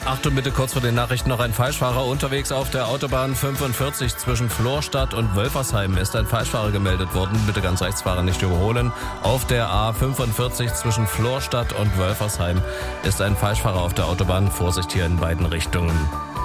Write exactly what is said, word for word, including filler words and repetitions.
Achtung bitte, kurz vor den Nachrichten noch ein Falschfahrer unterwegs auf der Autobahn fünfundvierzig zwischen Florstadt und Wölfersheim ist ein Falschfahrer gemeldet worden. Bitte ganz rechts fahren, nicht überholen. Auf der A fünfundvierzig zwischen Florstadt und Wölfersheim ist ein Falschfahrer auf der Autobahn. Vorsicht hier in beiden Richtungen.